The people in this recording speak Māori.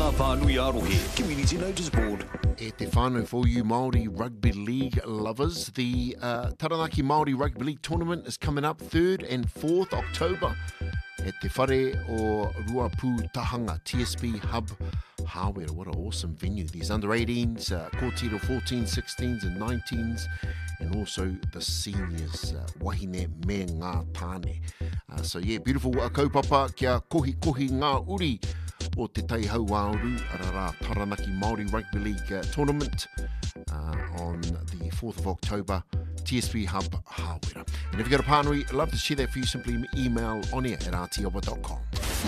ngā whānui arohe, Community Notice Board. E te whānau for you Māori Rugby League lovers. The Taranaki Māori Rugby League tournament is coming up 3rd and 4th October at te whare o Ruapu Tahanga TSB Hub Hawera. What an awesome venue. These under-18s, Kōtiro 14s, 16s and 19s, and also the seniors, wahine me ngā tāne. So yeah, beautiful kaupapa kia kohi ngā uri o te Taihau Auru Arara Taranaki Māori Rugby League tournament on the 4th of October, TSB Hub Hawera. And if you've got a pānui, I'd love to share that for you. Simply email onia@rtiopa.com.